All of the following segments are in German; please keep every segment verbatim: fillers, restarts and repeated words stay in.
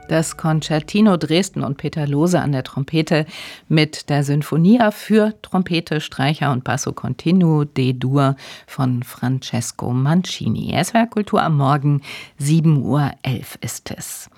Das Concertino Dresden und Peter Lohse an der Trompete mit der Sinfonia für Trompete, Streicher und Basso Continuo D-Dur von Francesco Mancini. S W R Kultur am Morgen, sieben Uhr elf ist es.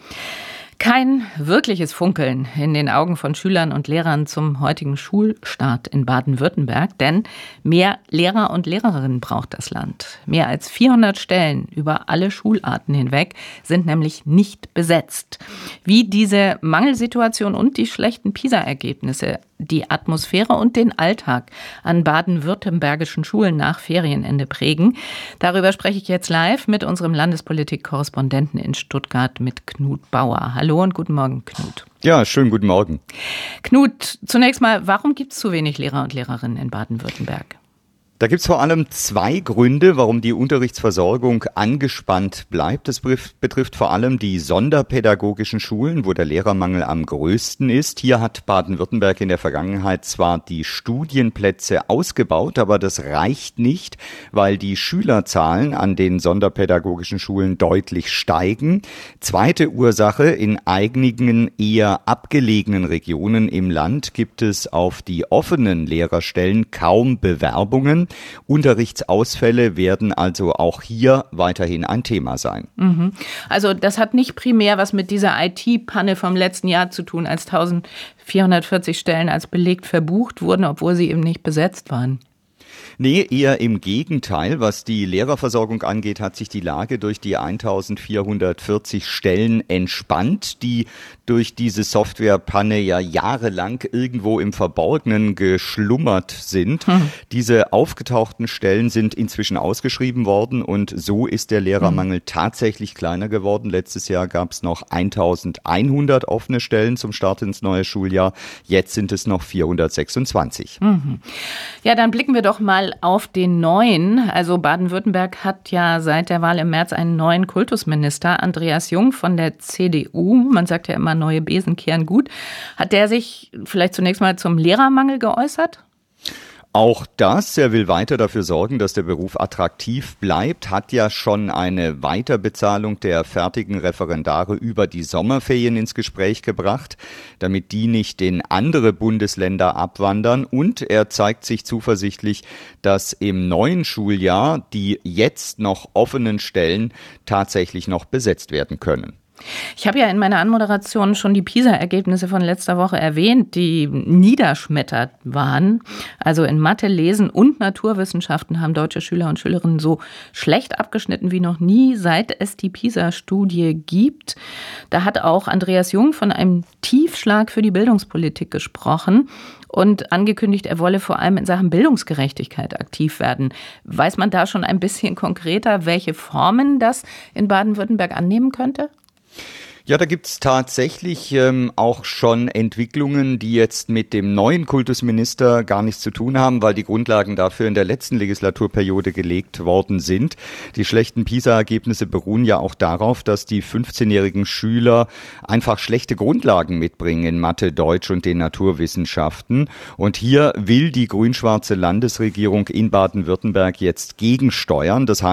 Kein wirkliches Funkeln in den Augen von Schülern und Lehrern zum heutigen Schulstart in Baden-Württemberg, denn mehr Lehrer und Lehrerinnen braucht das Land. Mehr als vierhundert Stellen über alle Schularten hinweg sind nämlich nicht besetzt. Wie diese Mangelsituation und die schlechten PISA-Ergebnisse die Atmosphäre und den Alltag an baden-württembergischen Schulen nach Ferienende prägen. Darüber spreche ich jetzt live mit unserem Landespolitik-Korrespondenten in Stuttgart, mit Knut Bauer. Hallo und guten Morgen, Knut. Ja, schönen guten Morgen. Knut, zunächst mal, warum gibt es zu wenig Lehrer und Lehrerinnen in Baden-Württemberg? Da gibt es vor allem zwei Gründe, warum die Unterrichtsversorgung angespannt bleibt. Das betrifft vor allem die sonderpädagogischen Schulen, wo der Lehrermangel am größten ist. Hier hat Baden-Württemberg in der Vergangenheit zwar die Studienplätze ausgebaut, aber das reicht nicht, weil die Schülerzahlen an den sonderpädagogischen Schulen deutlich steigen. Zweite Ursache: in einigen eher abgelegenen Regionen im Land gibt es auf die offenen Lehrerstellen kaum Bewerbungen. Unterrichtsausfälle werden also auch hier weiterhin ein Thema sein. Mhm. Also das hat nicht primär was mit dieser I T-Panne vom letzten Jahr zu tun, als eintausendvierhundertvierzig Stellen als belegt verbucht wurden, obwohl sie eben nicht besetzt waren. Nee, eher im Gegenteil. Was die Lehrerversorgung angeht, hat sich die Lage durch die eintausendvierhundertvierzig Stellen entspannt, die durch diese Softwarepanne ja jahrelang irgendwo im Verborgenen geschlummert sind. Hm. Diese aufgetauchten Stellen sind inzwischen ausgeschrieben worden und so ist der Lehrermangel hm. tatsächlich kleiner geworden. Letztes Jahr gab es noch eintausendeinhundert offene Stellen zum Start ins neue Schuljahr. Jetzt sind es noch vierhundertsechsundzwanzig. Mhm. Ja, dann blicken wir doch mal auf den neuen. Also Baden-Württemberg hat ja seit der Wahl im März einen neuen Kultusminister, Andreas Jung von der C D U. Man sagt ja immer, neue Besen kehren gut. Hat der sich vielleicht zunächst mal zum Lehrermangel geäußert? Auch das, er will weiter dafür sorgen, dass der Beruf attraktiv bleibt, hat ja schon eine Weiterbezahlung der fertigen Referendare über die Sommerferien ins Gespräch gebracht, damit die nicht in andere Bundesländer abwandern. Und er zeigt sich zuversichtlich, dass im neuen Schuljahr die jetzt noch offenen Stellen tatsächlich noch besetzt werden können. Ich habe ja in meiner Anmoderation schon die PISA-Ergebnisse von letzter Woche erwähnt, die niederschmetternd waren. Also in Mathe, Lesen und Naturwissenschaften haben deutsche Schüler und Schülerinnen so schlecht abgeschnitten wie noch nie, seit es die PISA-Studie gibt. Da hat auch Andreas Jung von einem Tiefschlag für die Bildungspolitik gesprochen und angekündigt, er wolle vor allem in Sachen Bildungsgerechtigkeit aktiv werden. Weiß man da schon ein bisschen konkreter, welche Formen das in Baden-Württemberg annehmen könnte? Ja, da gibt's tatsächlich ähm, auch schon Entwicklungen, die jetzt mit dem neuen Kultusminister gar nichts zu tun haben, weil die Grundlagen dafür in der letzten Legislaturperiode gelegt worden sind. Die schlechten PISA-Ergebnisse beruhen ja auch darauf, dass die fünfzehnjährigen Schüler einfach schlechte Grundlagen mitbringen in Mathe, Deutsch und den Naturwissenschaften. Und hier will die grün-schwarze Landesregierung in Baden-Württemberg jetzt gegensteuern. Das heißt,